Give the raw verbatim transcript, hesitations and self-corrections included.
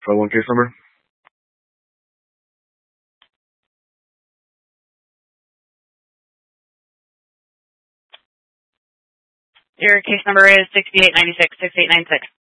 Try one case number. Your case number is sixty-eight ninety-six, sixty-eight ninety-six.